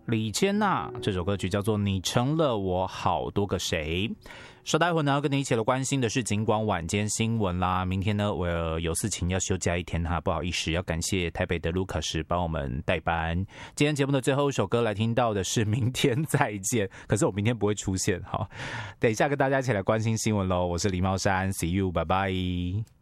李千娜这首歌曲叫做《你成了我好多个谁》。稍待会呢，要跟你一起来关心的是警广晚间新闻啦。明天呢，我有事情要休假一天哈，不好意思，要感谢台北的卢卡斯帮我们代班。今天节目的最后一首歌来听到的是《明天再见》，可是我明天不会出现哈。等一下跟大家一起来关心新闻喽，我是李茂山 ，See you， 拜拜。